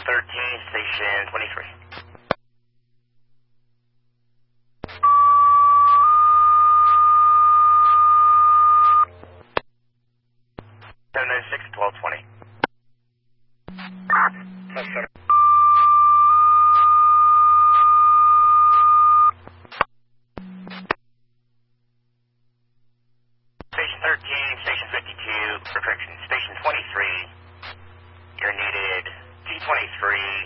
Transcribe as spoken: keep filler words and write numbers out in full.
thirteen, station twenty-three. seven nine six, twelve twenty. That's seven. Station thirteen, station fifty-two, perfection. Station twenty-three, you're needed T twenty-three,